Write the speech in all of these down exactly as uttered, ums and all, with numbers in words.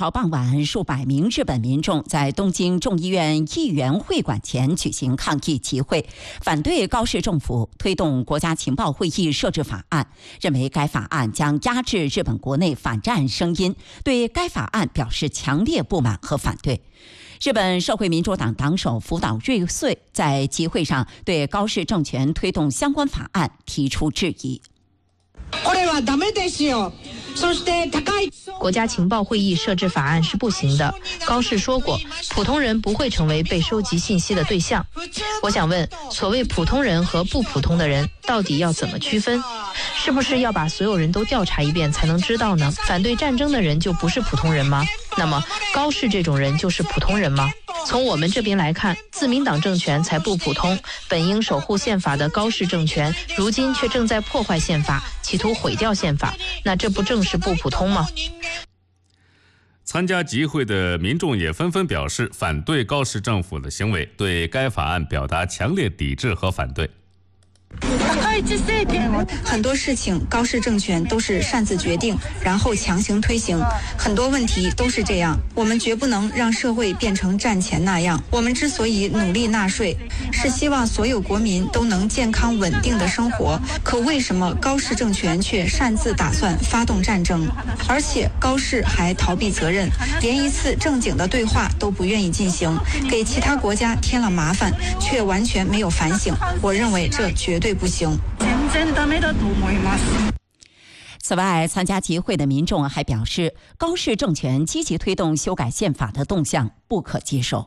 号傍晚，数百名日本民众在东京众议院议员会馆前举行抗议集会，反对高市政府推动国家情报会议设置法案，认为该法案将压制日本国内反战声音，对该法案表示强烈不满和反对。日本社会民主党党首福岛瑞穗在集会上对高市政权推动相关法案提出质疑。 国家情报会议设置法案是不行的。高市说过，普通人不会成为被收集信息的对象。我想问，所谓普通人和不普通的人到底要怎么区分？是不是要把所有人都调查一遍才能知道呢？反对战争的人就不是普通人吗？那么高市这种人就是普通人吗？从我们这边来看，自民党政权才不普通，本应守护宪法的高市政权，如今却正在破坏宪法，企图毁掉宪法，那这不正是不普通吗？ 参加集会的民众也纷纷表示反对高市政府的行为，对该法案表达强烈抵制和反对。 很多事情高市政权都是擅自决定，然后强行推行，很多问题都是这样。我们绝不能让社会变成战前那样。我们之所以努力纳税，是希望所有国民都能健康稳定的生活。可为什么高市政权却擅自打算发动战争？而且高市还逃避责任，连一次正经的对话都不愿意进行，给其他国家添了麻烦，却完全没有反省。我认为这绝对不行。 此外，参加集会的民众还表示，高市政权积极推动修改宪法的动向不可接受。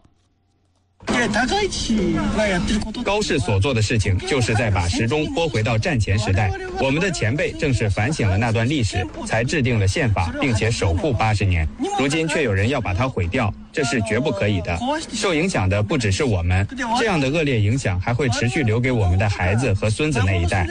高市所做的事情，就是在把时钟拨回到战前时代。我们的前辈正是反省了那段历史，才制定了宪法，并且守护八十年。如今却有人要把它毁掉，这是绝不可以的。受影响的不只是我们，这样的恶劣影响还会持续留给我们的孩子和孙子那一代。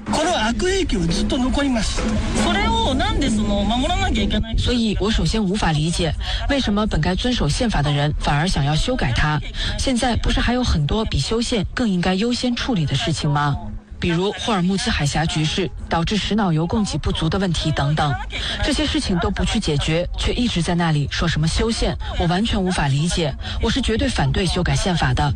所以我首先无法理解，为什么本该遵守宪法的人反而想要修改它。现在不是还有很多比修宪更应该优先处理的事情吗？比如霍尔木兹海峡局势导致石脑油供给不足的问题等等，这些事情都不去解决，却一直在那里说什么修宪，我完全无法理解。我是绝对反对修改宪法的。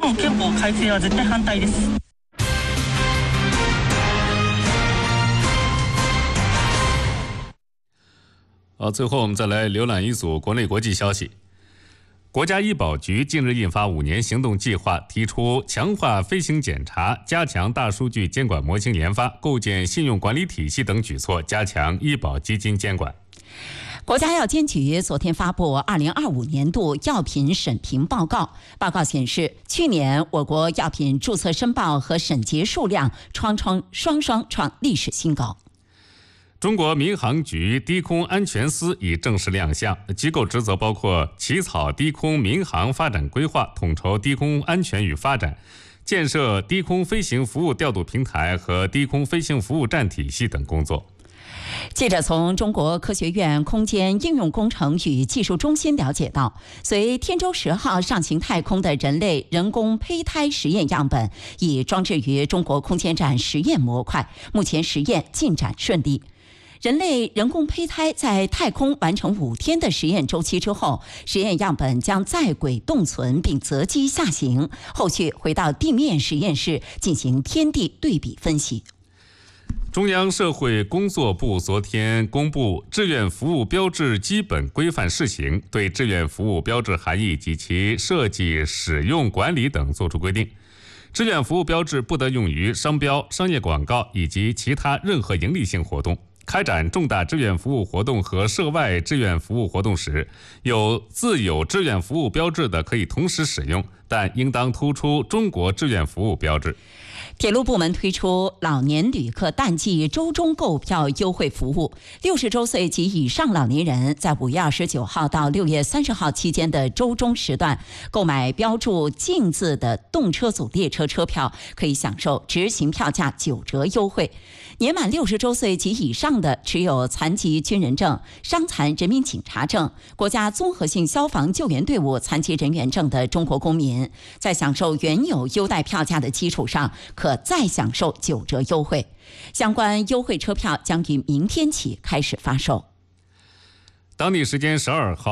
好，最后我们再来浏览一组国内国际消息。国家医保局近日印发五年行动计划，提出强化飞行检查、加强大数据监管模型研发、构建信用管理体系等举措，加强医保基金监管。 国家药监局昨天发布二零二五年度药品审评报告，报告显示，去年我国药品注册申报和审结数量双双双双创历史新高。 中国民航局低空安全司已正式亮相，机构职责包括起草低空民航发展规划、统筹低空安全与发展、建设低空飞行服务调度平台和低空飞行服务站体系等工作。 记者从中国科学院空间应用工程与技术中心了解到，随天舟十号上行太空的人类人工胚胎实验样本已装置于中国空间站实验模块，目前实验进展顺利。人类人工胚胎在太空完成五天的实验周期之后，实验样本将在轨冻存并择机下行，后续回到地面实验室进行天地对比分析。 中央社会工作部昨天公布志愿服务标志基本规范试行，对志愿服务标志含义及其设计、使用、管理等作出规定。志愿服务标志不得用于商标、商业广告以及其他任何营利性活动。开展重大志愿服务活动和涉外志愿服务活动时，有自有志愿服务标志的可以同时使用，但应当突出中国志愿服务标志。 铁路部门推出老年旅客淡季周中购票优惠服务，六十周岁及以上老年人在五月二十九号到六月三十号期间的周中时段购买标注“静”字的动车组列车车票，可以享受直行票价九折优惠。年满六十周岁及以上的持有残疾军人证、伤残人民警察证、国家综合性消防救援队伍残疾人员证的中国公民，在享受原有优待票价的基础上，可再享受九折优惠。相关优惠车票将于明天起开始发售。 当地时间十二号。